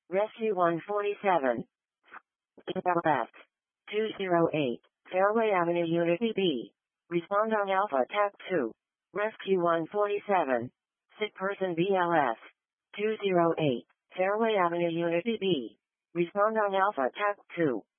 Rescue 147. Left. 208. Fairway Avenue Unity B. Respond on Alpha TAC 2. Rescue 147. Sick person BLS. 208. Fairway Avenue Unity B. Respond on Alpha TAC 2.